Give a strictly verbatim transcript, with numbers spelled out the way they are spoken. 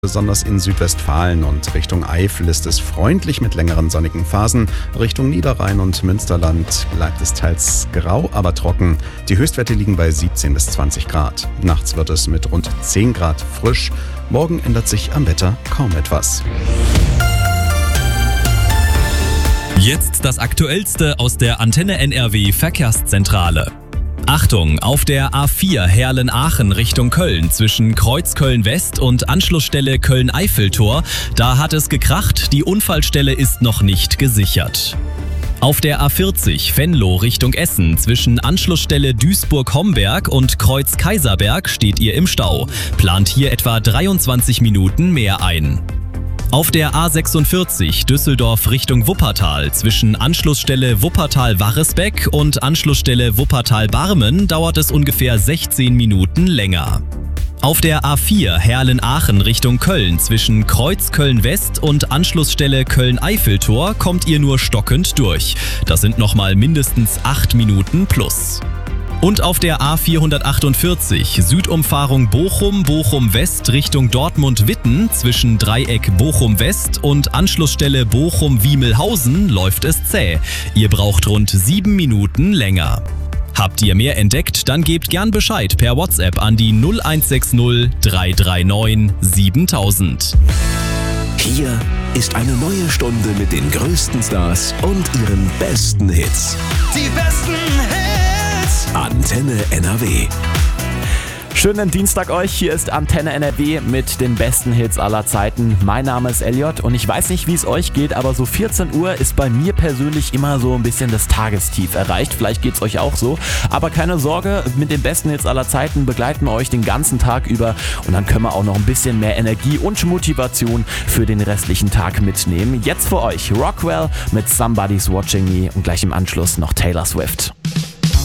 Besonders in Südwestfalen und Richtung Eifel ist es freundlich mit längeren sonnigen Phasen. Richtung Niederrhein und Münsterland bleibt es teils grau, aber trocken. Die Höchstwerte liegen bei siebzehn bis zwanzig Grad. Nachts wird es mit rund zehn Grad frisch. Morgen ändert sich am Wetter kaum etwas. Jetzt das Aktuellste aus der Antenne N R W Verkehrszentrale. Achtung, auf der A vier Herlen-Aachen Richtung Köln zwischen Kreuzköln West und Anschlussstelle Köln-Eiffeltor, da hat es gekracht, die Unfallstelle ist noch nicht gesichert. Auf der A vierzig Venlo Richtung Essen zwischen Anschlussstelle Duisburg-Homberg und Kreuz-Kaiserberg steht ihr im Stau. Plant hier etwa dreiundzwanzig Minuten mehr ein. Auf der A sechsundvierzig Düsseldorf Richtung Wuppertal zwischen Anschlussstelle Wuppertal-Warresbeck und Anschlussstelle Wuppertal-Barmen dauert es ungefähr sechzehn Minuten länger. Auf der A vier Herlen-Aachen Richtung Köln zwischen Kreuzköln West und Anschlussstelle Köln-Eiffeltor kommt ihr nur stockend durch. Das sind nochmal mindestens acht Minuten plus. Und auf der A vierhundertachtundvierzig Südumfahrung Bochum, Bochum West Richtung Dortmund-Witten zwischen Dreieck Bochum West und Anschlussstelle Bochum-Wiemelhausen läuft es zäh. Ihr braucht rund sieben Minuten länger. Habt ihr mehr entdeckt, dann gebt gern Bescheid per WhatsApp an die null eins sechs null drei drei neun siebentausend. Hier ist eine neue Stunde mit den größten Stars und ihren besten Hits. Die besten Hits! Antenne N R W. Schönen Dienstag euch, hier ist Antenne N R W mit den besten Hits aller Zeiten. Mein Name ist Elliot und ich weiß nicht, wie es euch geht, aber so vierzehn Uhr ist bei mir persönlich immer so ein bisschen das Tagestief erreicht. Vielleicht geht es euch auch so, aber keine Sorge, mit den besten Hits aller Zeiten begleiten wir euch den ganzen Tag über und dann können wir auch noch ein bisschen mehr Energie und Motivation für den restlichen Tag mitnehmen. Jetzt für euch Rockwell mit Somebody's Watching Me und gleich im Anschluss noch Taylor Swift.